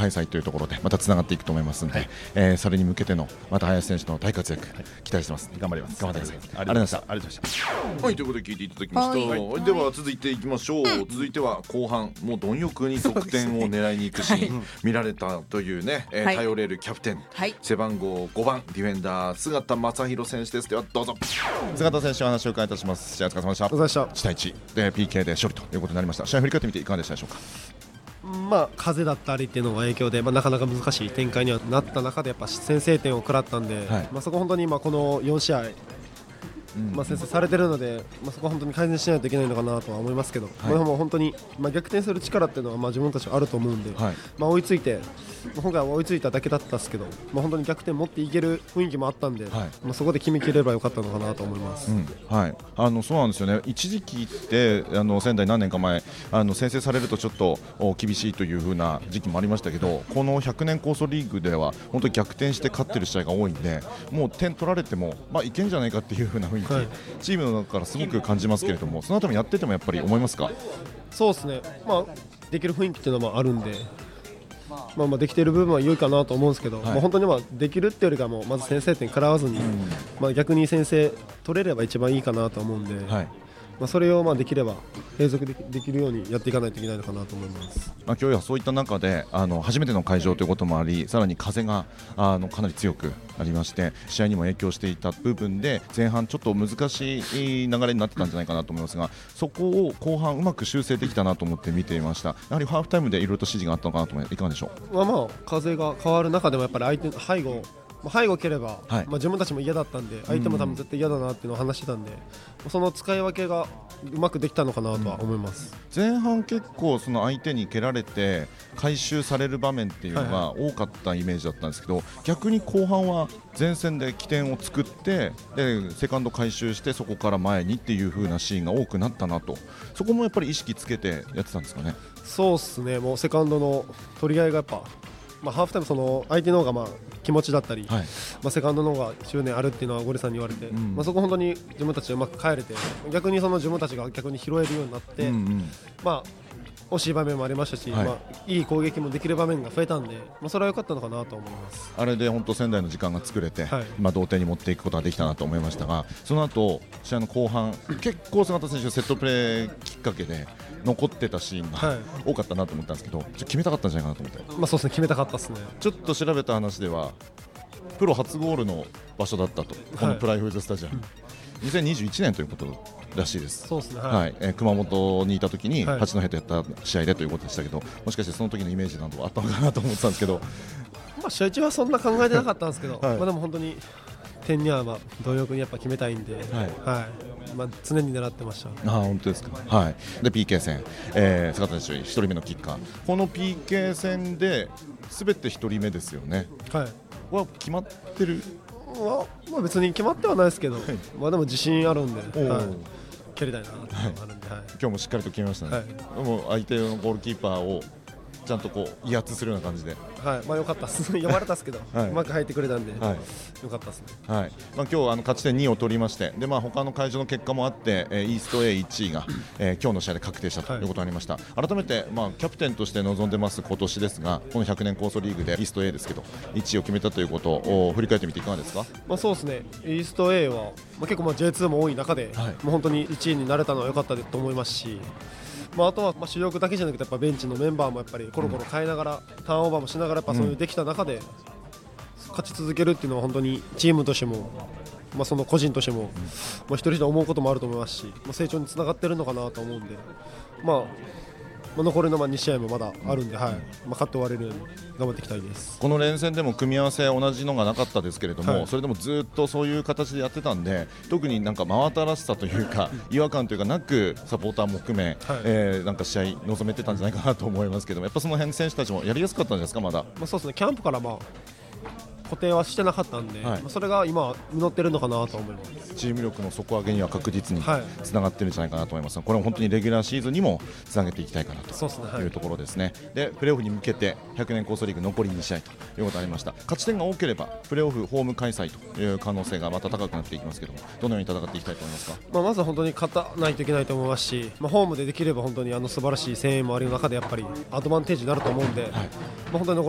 開催というところでまたつながっていくと思いますので、それに向けてのまた林選手の大活躍、期待してます。 頑張ります。 頑張ってください。ありがとうございました。 ありがとうございました。 はい、ということで聞いていただきました。では続いていきましょう。続いては後半、もう貪欲に得点を狙いに行くシーン見られたというね、頼れるキャプテン、背番号5番ディフェンダー菅田正宏選手です。ではどうぞ。 菅田選手、お話を伺いいたします。試合お疲れ様でした。 お疲れ様でした。 1対1で PK で勝利ということになりました。試合振り返ってみていかがでしたでしょうか。 風だったりっていうのが影響で、なかなか難しい展開にはなった中でやっぱ先制点を食らったんで、そこ本当にこの4試合先制されてるので、そこは本当に改善しないといけないのかなとは思いますけど、でも本当に逆転する力っていうのは自分たちはあると思うんで、追いついて、今回は追いついただけだったんですけど、本当に逆転持っていける雰囲気もあったんで、そこで決めきれればよかったのかなと思います。 そうなんですよね。一時期って仙台何年か前先制されるとちょっと厳しいという風な時期もありましたけど、この100年構想リーグでは本当に逆転して勝ってる試合が多いんで、もう点取られてもいけんじゃないかっていう風な雰囲気、チームの中からすごく感じますけれども、そのあたりもやっててもやっぱり思いますか。 そうですね、できる雰囲気っていうのもあるんで、できている部分は良いかなと思うんですけど、本当にできるっていうよりかもまず先制点食らわずに、逆に先制取れれば一番いいかなと思うんで、それをできれば継続できるようにやっていかないといけないのかなと思います。 今日はそういった中で初めての会場ということもあり、さらに風がかなり強くありまして、試合にも影響していた部分で前半ちょっと難しい流れになってたんじゃないかなと思いますが、そこを後半うまく修正できたなと思って見ていました。やはりハーフタイムでいろいろと指示があったのかなと思います。いかがでしょう。 風が変わる中でもやっぱり相手の背後を蹴れば、自分たちも嫌だったんで、相手も多分絶対嫌だなっていうのを話してたんで、その使い分けがうまくできたのかなとは思います。 前半結構その相手に蹴られて回収される場面っていうのが多かったイメージだったんですけど、逆に後半は前線で起点を作ってでセカンド回収してそこから前にっていう風なシーンが多くなったなと、そこもやっぱり意識つけてやってたんですかね。 そうですね、もうセカンドの取り合いがやっぱハーフタイムその相手の方が気持ちだったり、セカンドの方が執念あるっていうのはゴリさんに言われて、そこ本当に自分たちでうまく帰れて、逆にその自分たちが逆に拾えるようになって、惜しい場面もありましたし、いい攻撃もできる場面が増えたんで、それは良かったのかなと思います。 あれで本当仙台の時間が作れて、同点に持っていくことができたなと思いましたが、その後試合の後半結構菅田選手セットプレーきっかけで残ってたシーンが多かったなと思ったんですけど、決めたかったんじゃないかなと思って。 そうですね、決めたかったですね。 ちょっと調べた話ではプロ初ゴールの場所だったと、このプライフーズスタジアム、2021年ということらしいです。 そうですね、 熊本にいた時に八戸とやった試合でということでしたけど、もしかしてその時のイメージなどはあったのかなと思ってたんですけど、 試合中はそんな考えてなかったんですけど、でも本当に点には貪欲にやっぱ決めたいんで、常に狙ってました。 本当ですか。で PK 戦、菅田選手1人目のキッカー、この PK 戦で全て1人目ですよね。は決まってる。 別に決まってはないですけど、でも自信あるんで、蹴りたいなと思ってあるんで、 今日もしっかりと決めましたね。もう相手のゴールキーパーをちゃんと威圧するような感じで、 良かったです読まれたんですけど、うまく入ってくれたんで、良かったですね。 今日勝ち点2を取りまして、で他の会場の結果もあってイースト A1 位が、今日の試合で確定したということがありました。改めて、キャプテンとして臨んでます今年ですが、この100年構想リーグでイースト A ですけど1位を決めたということを振り返ってみていかがですか。 そうですね、イースト A は、結構J2 も多い中で、もう本当に1位になれたのは良かったと思いますし、あとは主力だけじゃなくてやっぱベンチのメンバーもやっぱりコロコロ変えながら、ターンオーバーもしながらやっぱそういうできた中で勝ち続けるっていうのは本当にチームとしても、その個人としても、一人一人思うこともあると思いますし、成長につながってるのかなと思うんで、残りの2試合もまだあるんで、勝って終われるように頑張っていきたいです。 この連戦でも組み合わせ同じのがなかったですけれども、それでもずっとそういう形でやってたんで、特に真新しさというか違和感というかなくサポーターも含め、試合臨めてたんじゃないかなと思いますけども、やっぱその辺選手たちもやりやすかったんですか。まだそうですね、キャンプから固定はしてなかったんで、それが今実ってるのかなと思います。 チーム力の底上げには確実につながってるんじゃないかなと思いますが、これも本当にレギュラーシーズンにもつなげていきたいかなというところですね。でプレーオフに向けて100年構想リーグ残り2試合ということがありました。勝ち点が多ければプレーオフホーム開催という可能性がまた高くなっていきますけども、どのように戦っていきたいと思いますか。 まずは本当に勝たないといけないと思いますし、ホームでできれば本当に素晴らしい声援もある中でやっぱりアドバンテージになると思うんで、本当に残